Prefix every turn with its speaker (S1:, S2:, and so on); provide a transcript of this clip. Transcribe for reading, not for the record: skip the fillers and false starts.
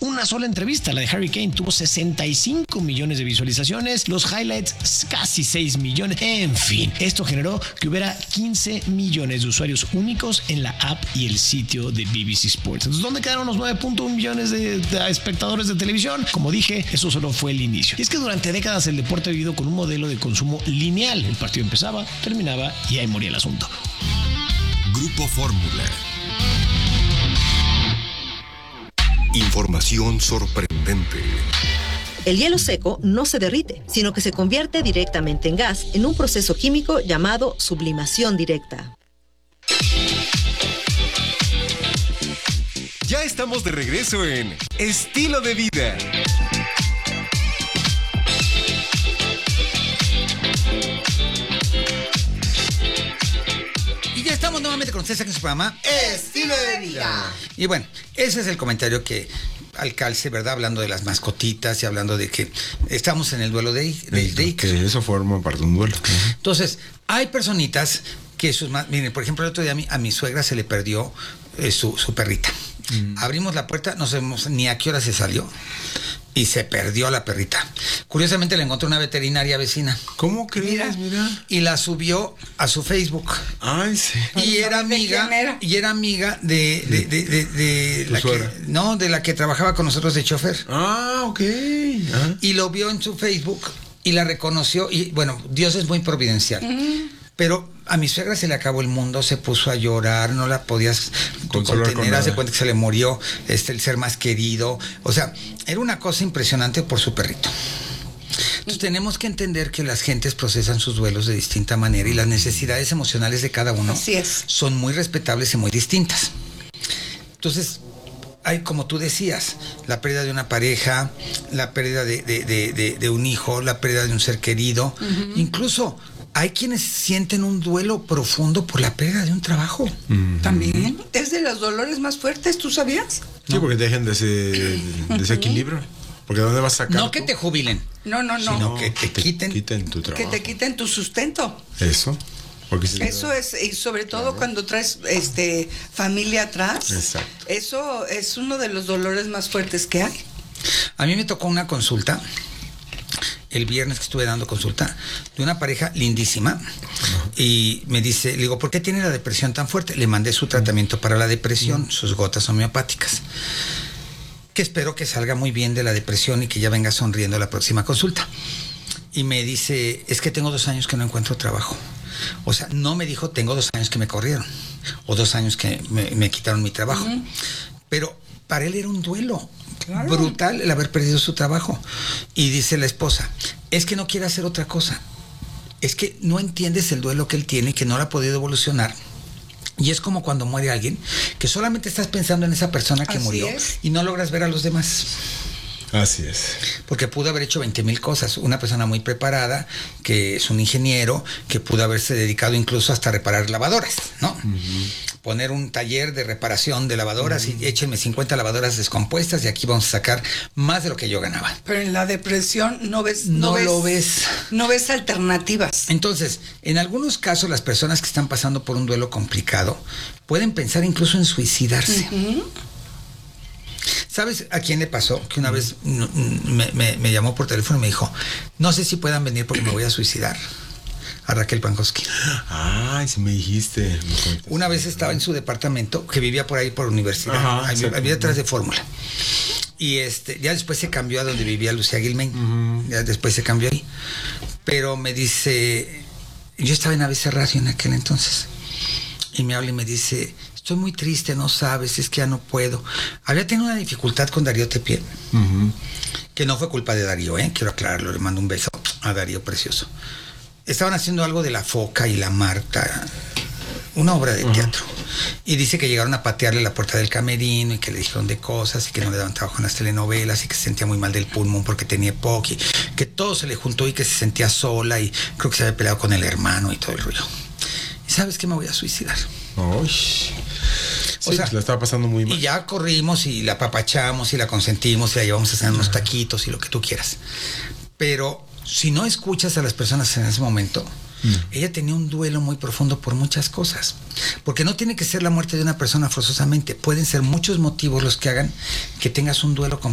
S1: una sola entrevista. La de Harry Kane tuvo 65 millones de visualizaciones, los highlights casi 6 millones. En fin, esto generó que hubiera 15 millones de usuarios únicos en la app y el sitio de BBC Sports. Entonces, ¿dónde quedaron los 9.1 millones de espectadores de televisión? Como dije, eso solo fue el inicio. Y es que durante décadas el deporte ha vivido con un modelo de consumo lineal. El partido empezaba, terminaba y ahí moría el asunto.
S2: Grupo Fórmula. Información sorprendente.
S3: El hielo seco no se derrite, sino que se convierte directamente en gas en un proceso químico llamado sublimación directa.
S2: Ya estamos de regreso en Estilo de Vida.
S4: Y ya estamos nuevamente con ustedes aquí en su programa
S5: Estilo de Vida.
S4: Y bueno, ese es el comentario que al calce, ¿verdad? Hablando de las mascotitas y hablando de que estamos en el duelo de Iker.
S6: Que eso forma parte de un duelo.
S4: Entonces, hay personitas que miren, por ejemplo, el otro día a mi suegra se le perdió su perrita. Abrimos la puerta, no sabemos ni a qué hora se salió y se perdió la perrita. Curiosamente la encontró una veterinaria vecina.
S6: ¿Cómo crees? Mira.
S4: Y la subió a su Facebook.
S6: Ay, sí.
S4: Y era amiga de la
S6: suegra.
S4: de la que trabajaba con nosotros de chofer.
S6: Ah, ok.
S4: Y lo vio en su Facebook y la reconoció. Y bueno, Dios es muy providencial. Pero a mi suegra se le acabó el mundo, se puso a llorar, no la podías contener, hace cuenta que se le murió el ser más querido. O sea, era una cosa impresionante por su perrito. Entonces tenemos que entender que las gentes procesan sus duelos de distinta manera y las necesidades emocionales de cada uno son muy respetables y muy distintas. Entonces, hay, como tú decías, la pérdida de una pareja, la pérdida de un hijo, la pérdida de un ser querido, incluso hay quienes sienten un duelo profundo por la pérdida de un trabajo.
S5: También es de los dolores más fuertes, ¿tú sabías?
S6: Sí, porque dejen de ese equilibrio. Porque ¿dónde vas a sacar?
S4: No que te jubilen.
S5: No.
S4: Sino que te quiten
S6: tu trabajo.
S5: Que te quiten tu sustento.
S6: Eso. Porque
S5: eso es, y sobre todo cuando traes familia atrás.
S6: Exacto.
S5: Eso es uno de los dolores más fuertes que hay.
S4: A mí me tocó una consulta el viernes que estuve dando consulta de una pareja lindísima y me dice, le digo, ¿por qué tiene la depresión tan fuerte? Le mandé su tratamiento para la depresión, sus gotas homeopáticas, que espero que salga muy bien de la depresión y que ya venga sonriendo la próxima consulta. Y me dice, es que tengo 2 años que no encuentro trabajo. O sea, no me dijo, tengo 2 años que me corrieron o 2 años que me quitaron mi trabajo. Pero para él era un duelo brutal el haber perdido su trabajo. Y dice la esposa, es que no quiere hacer otra cosa. Es que no entiendes el duelo que él tiene, que no lo ha podido evolucionar. Y es como cuando muere alguien, que solamente estás pensando en esa persona que murió y no logras ver a los demás.
S6: Así es.
S4: Porque pudo haber hecho 20,000 cosas. Una persona muy preparada, que es un ingeniero, que pudo haberse dedicado incluso hasta a reparar lavadoras, ¿no? Poner un taller de reparación de lavadoras y échenme 50 lavadoras descompuestas y aquí vamos a sacar más de lo que yo ganaba.
S5: Pero en la depresión no ves alternativas.
S4: Entonces, en algunos casos las personas que están pasando por un duelo complicado pueden pensar incluso en suicidarse. ¿Sabes a quién le pasó? Que una vez me llamó por teléfono y me dijo, no sé si puedan venir porque me voy a suicidar. A Raquel Pankowski.
S6: Ay, sí me dijiste.
S4: Una vez estaba en su departamento, que vivía por ahí por universidad, vivía detrás de Fórmula. Y ya después se cambió a donde vivía Lucía Gilmain. Ya después se cambió ahí. Pero me dice, yo estaba en ABC Radio en aquel entonces. Y me habla y me dice, estoy muy triste, no sabes, es que ya no puedo. Había tenido una dificultad con Darío Tepié, que no fue culpa de Darío, quiero aclararlo, le mando un beso a Darío precioso. Estaban haciendo algo de La Foca y la Marta, una obra de teatro. Y dice que llegaron a patearle la puerta del camerino y que le dijeron de cosas y que no le daban trabajo en las telenovelas y que se sentía muy mal del pulmón porque tenía EPOC y que todo se le juntó y que se sentía sola y creo que se había peleado con el hermano y todo el rollo. ¿Y sabes qué? Me voy a suicidar.
S6: O sea, pues la estaba pasando muy mal.
S4: Y ya corrimos y la apapachamos y la consentimos y la llevamos a hacer unos taquitos y lo que tú quieras. Pero si no escuchas a las personas en ese momento, ella tenía un duelo muy profundo por muchas cosas. Porque no tiene que ser la muerte de una persona forzosamente. Pueden ser muchos motivos los que hagan que tengas un duelo